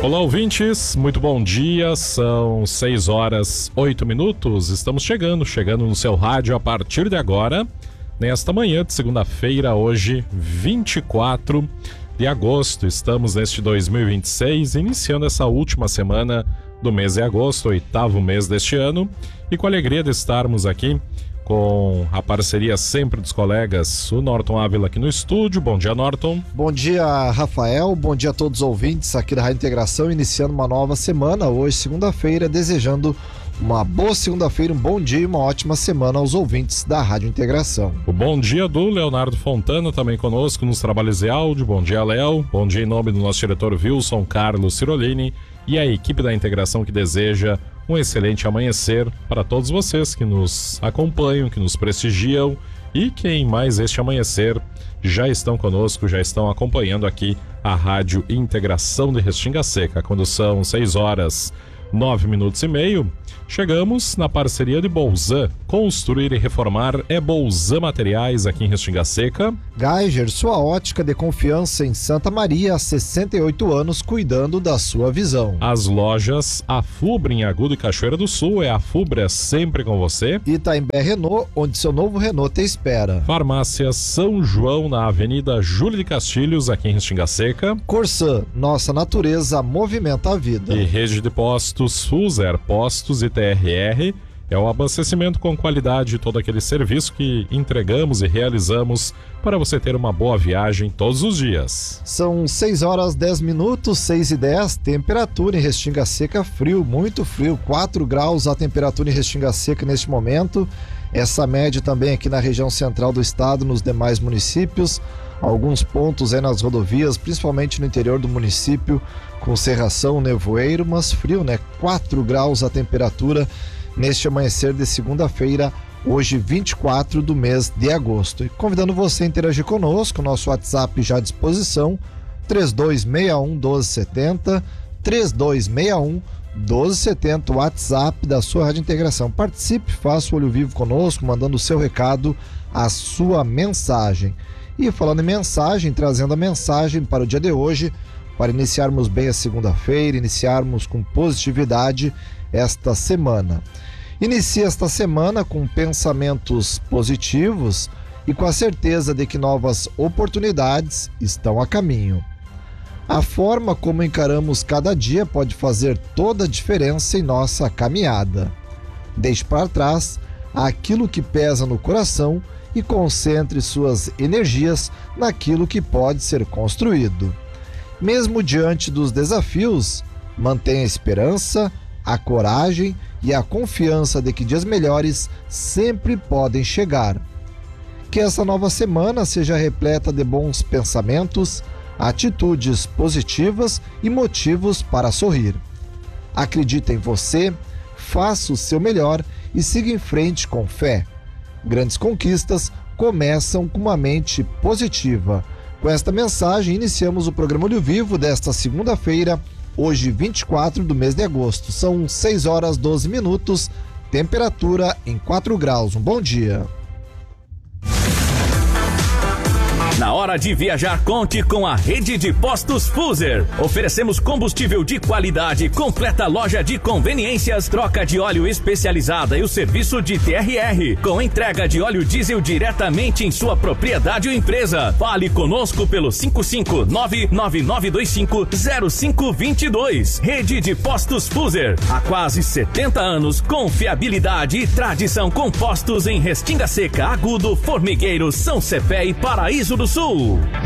Olá, ouvintes, muito bom dia, são 6h08, estamos chegando no seu rádio a partir de agora, nesta manhã de segunda-feira, hoje 24 de agosto, estamos neste 2026, iniciando essa última semana do mês de agosto, 8º mês deste ano, e com a alegria de estarmos aqui com a parceria sempre dos colegas, o Norton Ávila aqui no estúdio. Bom dia, Norton. Bom dia, Rafael. Bom dia a todos os ouvintes aqui da Rádio Integração, iniciando uma nova semana, hoje segunda-feira, desejando uma boa segunda-feira, um bom dia e uma ótima semana aos ouvintes da Rádio Integração. O bom dia do Leonardo Fontana também conosco nos trabalhos de áudio. Bom dia, Léo. Bom dia em nome do nosso diretor Wilson Carlos Cirolini e a equipe da Integração que deseja um excelente amanhecer para todos vocês que nos acompanham, que nos prestigiam e que em mais este amanhecer já estão conosco, já estão acompanhando aqui a Rádio Integração de Restinga Seca. Quando são 6h09:30, chegamos na parceria de Bolzan. Construir e reformar é Bolzan Materiais aqui em Restinga Seca. Geiger, sua ótica de confiança em Santa Maria, há 68 anos cuidando da sua visão. As lojas Afubra em Agudo e Cachoeira do Sul, é a Afubra sempre com você. Itaimbé Renault, onde seu novo Renault te espera. Farmácia São João na Avenida Júlio de Castilhos, aqui em Restinga Seca. Corsã, nossa natureza movimenta a vida. E rede de postos Fuser, postos e TRR, é o abastecimento com qualidade de todo aquele serviço que entregamos e realizamos para você ter uma boa viagem todos os dias. São 6h10, 6h10, temperatura em Restinga Seca, frio, muito frio, 4 graus a temperatura em Restinga Seca neste momento. Essa média também aqui na região central do estado, nos demais municípios, alguns pontos aí nas rodovias, principalmente no interior do município, com cerração, nevoeiro, mas frio, né? 4 graus a temperatura neste amanhecer de segunda-feira, hoje 24 do mês de agosto. E convidando você a interagir conosco, nosso WhatsApp já à disposição, 3261-1270, 3261-1270, WhatsApp da sua Rádio Integração. Participe, faça o olho vivo conosco, mandando o seu recado, a sua mensagem. E falando em mensagem, trazendo a mensagem para o dia de hoje, para iniciarmos bem a segunda-feira, iniciarmos com positividade esta semana. Inicie esta semana com pensamentos positivos e com a certeza de que novas oportunidades estão a caminho. A forma como encaramos cada dia pode fazer toda a diferença em nossa caminhada. Deixe para trás aquilo que pesa no coração e concentre suas energias naquilo que pode ser construído. Mesmo diante dos desafios, mantenha a esperança, a coragem e a confiança de que dias melhores sempre podem chegar. Que essa nova semana seja repleta de bons pensamentos, atitudes positivas e motivos para sorrir. Acredite em você, faça o seu melhor e siga em frente com fé. Grandes conquistas começam com uma mente positiva. Com esta mensagem, iniciamos o programa Olho Vivo desta segunda-feira, hoje 24 do mês de agosto. São 6h12, temperatura em 4 graus. Um bom dia. Na hora de viajar, conte com a rede de postos Fuser. Oferecemos combustível de qualidade, completa loja de conveniências, troca de óleo especializada e o serviço de TRR, com entrega de óleo diesel diretamente em sua propriedade ou empresa. Fale conosco pelo 559-9925-0522. Rede de postos Fuser. Há quase 70 anos, confiabilidade e tradição com postos em Restinga Seca, Agudo, Formigueiro, São Cepé e Paraíso do Sul.